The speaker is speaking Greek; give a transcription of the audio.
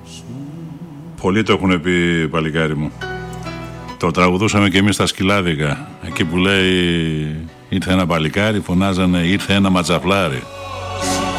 Πολλοί το έχουν πει, παλικάρι μου. Το τραγουδούσαμε και εμείς στα Σκυλάδικα. Εκεί που λέει ήρθε ένα παλικάρι, φωνάζανε ήρθε ένα ματζαφλάρι.